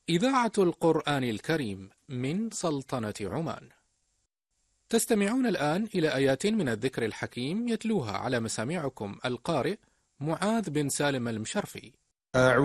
إذاعة القرآن الكريم من سلطنة عمان. تستمعون الآن إلى آيات من الذكر الحكيم يتلوها على مسامعكم القارئ معاذ بن سالم المشرفي.